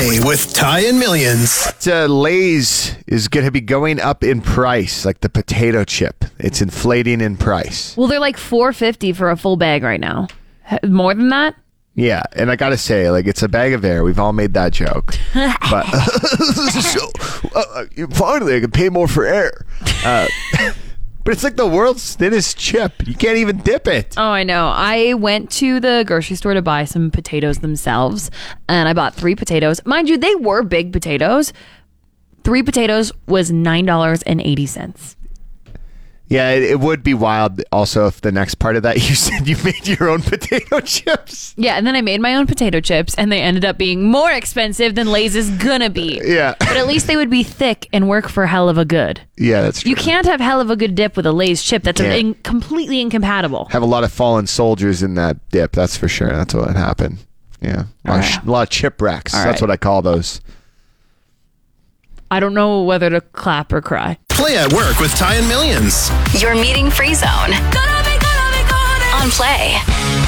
Play with Ty and Millions. Lay's is going to be going up in price, like the potato chip. It's inflating in price. Well, they're like $4.50 for a full bag right now. More than that? Yeah, and I got to say, like, it's a bag of air. We've all made that joke. But finally, I can pay more for air. But it's like the world's thinnest chip. You can't even dip it. Oh, I know. I went to the grocery store to buy some potatoes themselves, and I bought 3 potatoes. Mind you, they were big potatoes. 3 potatoes was $9.80. Yeah, it would be wild also if the next part of that you said you made your own potato chips. Yeah, and then I made my own potato chips, and they ended up being more expensive than Lay's is gonna be. Yeah. But at least they would be thick and work for hell of a good. Yeah, that's true. You can't have hell of a good dip with a Lay's chip. That's completely incompatible. Have a lot of fallen soldiers in that dip, that's for sure. That's what happened. Yeah. A lot of chip wrecks. That's what I call those. I don't know whether to clap or cry. Play at Work with Ty and Millions. Your meeting free zone. On Play.